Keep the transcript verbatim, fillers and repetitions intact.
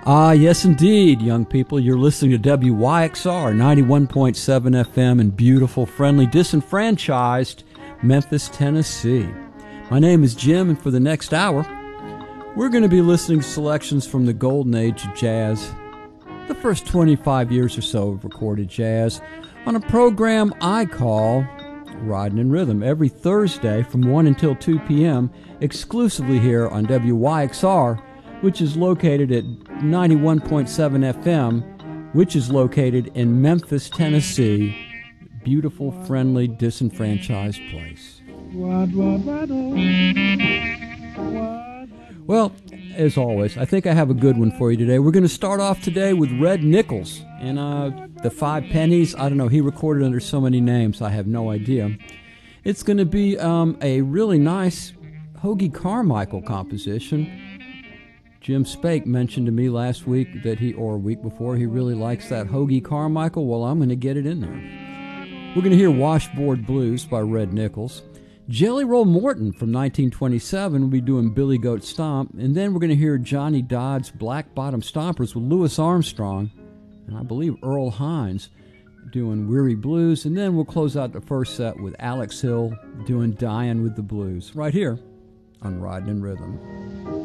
Ah, yes, indeed, young people. You're listening to W Y X R ninety-one point seven F M in beautiful, friendly, disenfranchised Memphis, Tennessee. My name is Jim, and for the next hour, we're going to be listening to selections from the golden age of jazz, the first twenty-five years or so of recorded jazz, on a program I call Riding in Rhythm, every Thursday from one until two p.m., exclusively here on W Y X R, which is located at ninety-one point seven F M, which is located in Memphis, Tennessee. Beautiful, friendly, disenfranchised place. Well, as always, I think I have a good one for you today. We're going to start off today with Red Nichols and uh, the Five Pennies. I don't know, he recorded under so many names, I have no idea. It's going to be um, a really nice Hoagy Carmichael composition. Jim Spake mentioned to me last week that he, or a week before, he really likes that Hoagy Carmichael. Well, I'm going to get it in there. We're going to hear Washboard Blues by Red Nichols. Jelly Roll Morton from nineteen twenty-seven will be doing Billy Goat Stomp. And then we're going to hear Johnny Dodd's Black Bottom Stompers with Louis Armstrong and I believe Earl Hines doing Weary Blues. And then we'll close out the first set with Alex Hill doing Dying with the Blues right here on Riding in Rhythm.